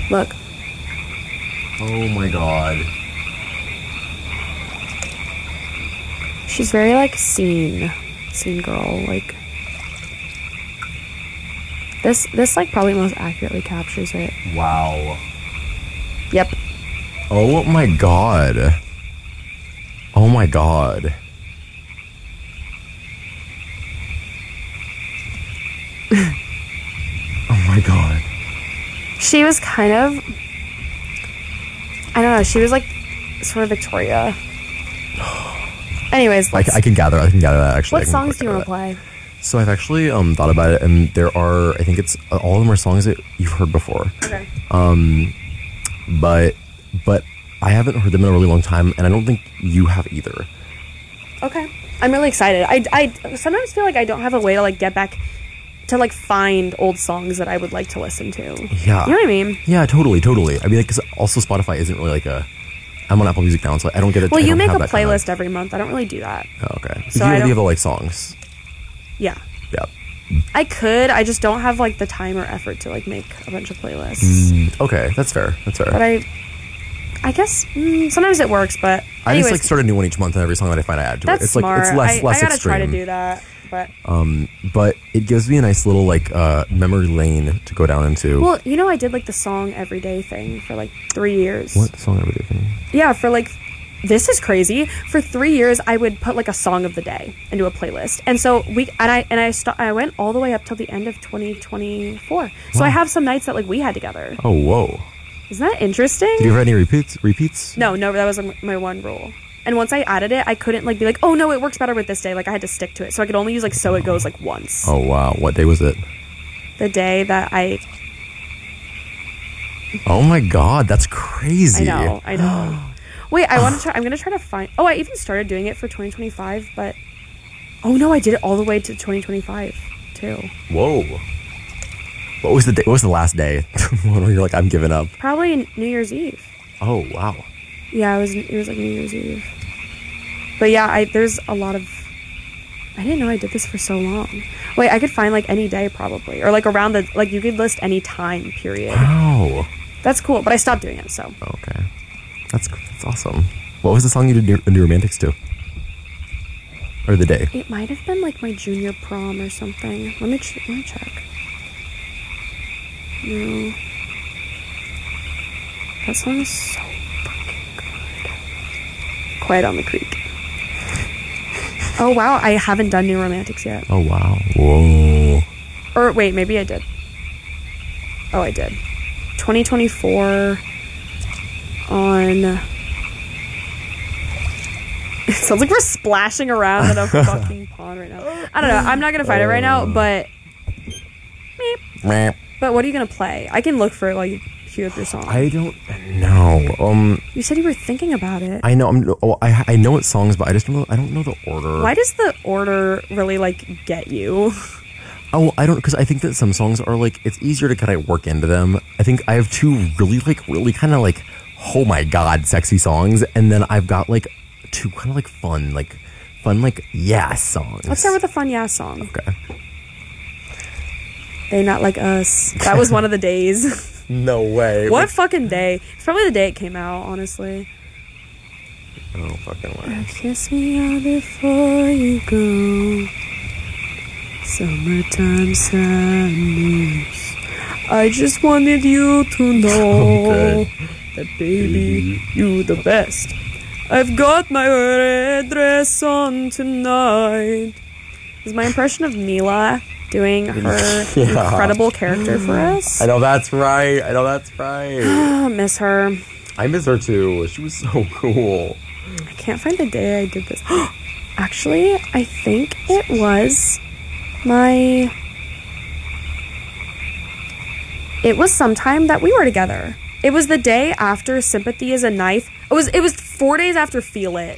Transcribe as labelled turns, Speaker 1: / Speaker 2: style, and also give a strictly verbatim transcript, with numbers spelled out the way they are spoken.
Speaker 1: Look.
Speaker 2: Oh my god.
Speaker 1: She's very, like, scene. Scene girl. Like, this, this, like, probably most accurately captures it.
Speaker 2: Wow.
Speaker 1: Yep.
Speaker 2: Oh my god. Oh my god. Oh my god.
Speaker 1: She was kind of, I don't know, she was like sort of Victoria. Anyways,
Speaker 2: I, I can gather. I can gather that actually.
Speaker 1: What songs do you want to play?
Speaker 2: So I've actually um thought about it, and there are. I think it's all of them are songs that you've heard before.
Speaker 1: Okay.
Speaker 2: Um, but but I haven't heard them in a really long time, and I don't think you have either.
Speaker 1: Okay. I'm really excited. I I sometimes feel like I don't have a way to like get back to like find old songs that I would like to listen to.
Speaker 2: Yeah.
Speaker 1: You know what I mean?
Speaker 2: Yeah, totally, totally. I mean, like, because also Spotify isn't really like a. I'm on Apple Music now, so I don't get it.
Speaker 1: Well,
Speaker 2: I
Speaker 1: you
Speaker 2: don't
Speaker 1: make a
Speaker 2: have that
Speaker 1: playlist
Speaker 2: kind of,
Speaker 1: every month. I don't really do that.
Speaker 2: Oh, okay.
Speaker 1: So
Speaker 2: So
Speaker 1: I
Speaker 2: you,
Speaker 1: don't-
Speaker 2: you have the like songs.
Speaker 1: Yeah.
Speaker 2: Yeah.
Speaker 1: I could. I just don't have like the time or effort to like make a bunch of playlists.
Speaker 2: Mm, okay, that's fair. That's fair.
Speaker 1: But I, I guess mm, sometimes it works. But
Speaker 2: I
Speaker 1: anyways,
Speaker 2: just like start a new one each month, and every song that I find I add to
Speaker 1: that's
Speaker 2: it. It's like
Speaker 1: smart.
Speaker 2: it's less
Speaker 1: I,
Speaker 2: less
Speaker 1: I gotta
Speaker 2: extreme.
Speaker 1: try to do that. But
Speaker 2: Um, but it gives me a nice little like uh memory lane to go down into.
Speaker 1: well, you know, I did like the song everyday thing for like three years.
Speaker 2: What song are we doing?
Speaker 1: Yeah, for like, this is crazy. For three years, I would put like a song of the day into a playlist, and so we and I and I st- I went all the way up till the end of twenty twenty-four. So I have some nights that like we had together.
Speaker 2: Oh, whoa!
Speaker 1: Isn't that interesting?
Speaker 2: Did you have any repeats? Repeats?
Speaker 1: No, no, that was like, my one rule. And once I added it, I couldn't like be like, oh no, it works better with this day. Like I had to stick to it, so I could only use like So It Goes like once.
Speaker 2: Oh wow! What day was it?
Speaker 1: The day that I,
Speaker 2: Oh my god, that's
Speaker 1: I
Speaker 2: crazy!
Speaker 1: know, I know. Wait, I want to try. I'm gonna try to find. Oh, I even started doing it for twenty twenty-five, but oh no, I did it all the way to twenty twenty-five too.
Speaker 2: Whoa! What was the day? What was the last day when you're like, I'm giving up?
Speaker 1: Probably New Year's Eve.
Speaker 2: Oh wow!
Speaker 1: Yeah, it was. It was like New Year's Eve. But yeah, I there's a lot of. I didn't know I did this for so long. Wait, I could find like any day probably, or like around the like you could list any time period.
Speaker 2: Wow!
Speaker 1: That's cool, but I stopped doing it. So
Speaker 2: Okay, that's that's awesome. What was the song you did New New Romantics to? Or the day?
Speaker 1: it might have been like my junior prom or something. Let me ch- let me check. No, that song is so fucking good. Quiet on the Creek. Oh wow, I haven't done New Romantics yet.
Speaker 2: Oh wow! Whoa!
Speaker 1: Or wait, maybe I did. Oh, I did. twenty twenty-four on. It sounds like we're splashing around in a fucking pond right now. I don't know. I'm not gonna find it right now, but.
Speaker 2: Meh.
Speaker 1: But what are you gonna play? I can look for it while you queue up your song.
Speaker 2: I don't know. Um,
Speaker 1: You said you were thinking about it.
Speaker 2: I know. I'm. Oh, I I know what songs, but I just don't know. I don't know the order.
Speaker 1: Why does the order really like get you?
Speaker 2: Oh, I don't, because I think that some songs are like, it's easier to kind of work into them. I think I have two really like really kind of like, oh my god, sexy songs, and then I've got like two kind of like fun like fun like yeah songs.
Speaker 1: Let's start with a fun yeah song.
Speaker 2: Okay.
Speaker 1: They Not Like Us. That was one of the days.
Speaker 2: No way.
Speaker 1: What fucking day? It's probably the day it came out, honestly.
Speaker 2: Oh fucking way.
Speaker 1: Kiss me out before you go. Summertime sadness. I just wanted you to know
Speaker 2: Okay.
Speaker 1: that baby, you the best. I've got my red dress on tonight. Is my impression of Mila doing her
Speaker 2: Yeah.
Speaker 1: incredible character for us?
Speaker 2: I know that's right. I know that's right.
Speaker 1: I miss her.
Speaker 2: I miss her too. She was so cool.
Speaker 1: I can't find the day I did this. Actually, I think it was my... It was sometime that we were together. It was the day after Sympathy is a Knife. It was it was four days after Feel It.